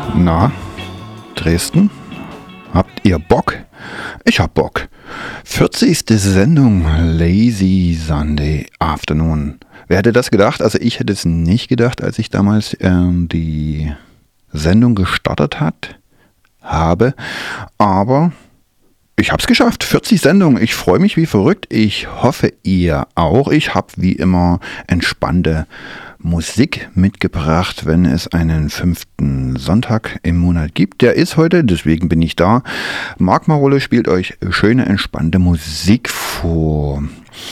Na, Dresden? Habt ihr Bock? Ich hab Bock. 40. Sendung Lazy Sunday Afternoon. Wer hätte das gedacht? Also ich hätte es nicht gedacht, als ich damals die Sendung gestartet habe. Aber ich habe es geschafft. 40 Sendungen. Ich freue mich wie verrückt. Ich hoffe, ihr auch. Ich habe wie immer entspannte Musik mitgebracht, wenn es einen 5. Sonntag im Monat gibt. Der ist heute, deswegen bin ich da. Marc Marolle spielt euch schöne, entspannte Musik vor.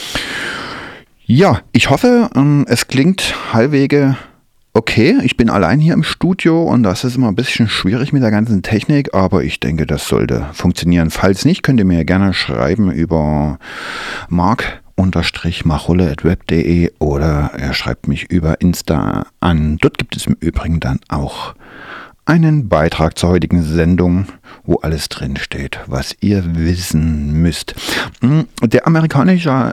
Ja, ich hoffe, es klingt halbwegs okay. Ich bin allein hier im Studio und das ist immer ein bisschen schwierig mit der ganzen Technik, aber ich denke, das sollte funktionieren. Falls nicht, könnt ihr mir gerne schreiben über marc_marolle@web.de oder er schreibt mich über Insta an. Dort gibt es im Übrigen dann auch einen Beitrag zur heutigen Sendung, wo alles drin steht, was ihr wissen müsst. Der amerikanische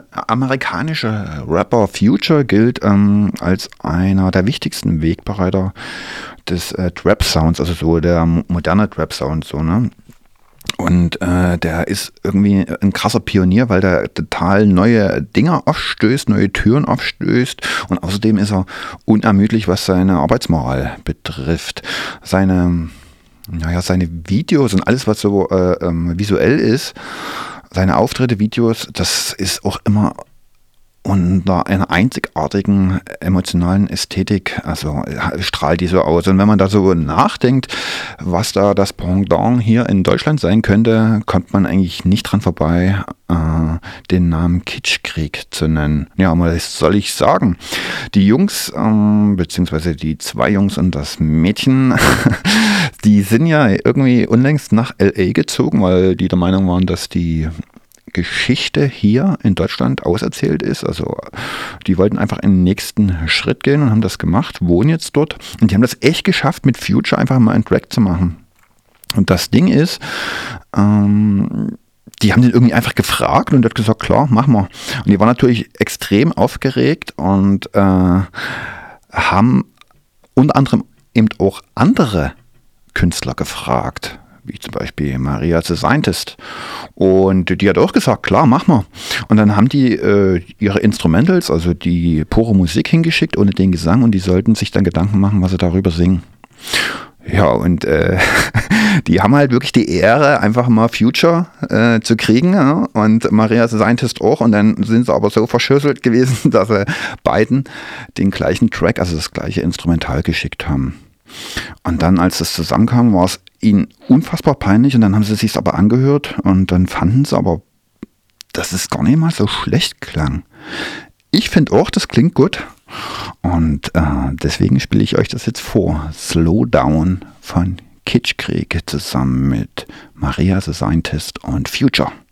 Rapper Future gilt als einer der wichtigsten Wegbereiter des Trap-Sounds, also so der moderne Trap-Sound, so, ne? Und der ist irgendwie ein krasser Pionier, weil der total neue Dinger aufstößt, neue Türen aufstößt und außerdem ist er unermüdlich, was seine Arbeitsmoral betrifft. Seine Videos und alles, was so visuell ist, seine Auftritte, Videos, das ist auch immer unter einer einzigartigen emotionalen Ästhetik, also strahlt die so aus. Und wenn man da so nachdenkt, was da das Pendant hier in Deutschland sein könnte, kommt man eigentlich nicht dran vorbei, den Namen Kitschkrieg zu nennen. Ja, aber was soll ich sagen? Die Jungs, beziehungsweise die 2 Jungs und das Mädchen, die sind ja irgendwie unlängst nach L.A. gezogen, weil die der Meinung waren, dass die Geschichte hier in Deutschland auserzählt ist. Also die wollten einfach in den nächsten Schritt gehen und haben das gemacht, wohnen jetzt dort. Und die haben das echt geschafft, mit Future einfach mal einen Track zu machen. Und das Ding ist, die haben den irgendwie einfach gefragt und der hat gesagt, klar, machen wir. Und die waren natürlich extrem aufgeregt und haben unter anderem eben auch andere Künstler gefragt, wie zum Beispiel Maria the Scientist. Und die hat auch gesagt, klar, mach mal. Und dann haben die ihre Instrumentals, also die pure Musik hingeschickt, ohne den Gesang, und die sollten sich dann Gedanken machen, was sie darüber singen. Ja, und die haben halt wirklich die Ehre, einfach mal Future zu kriegen, ja? Und Maria the Scientist auch. Und dann sind sie aber so verschlüsselt gewesen, dass sie beiden den gleichen Track, also das gleiche Instrumental geschickt haben. Und dann, als es zusammenkam, war es ihnen unfassbar peinlich und dann haben sie es sich aber angehört und dann fanden sie aber, dass es gar nicht mal so schlecht klang. Ich finde auch, das klingt gut und deswegen spiele ich euch das jetzt vor. Slow Down von Kitschkrieg zusammen mit Maria the Scientist und Future.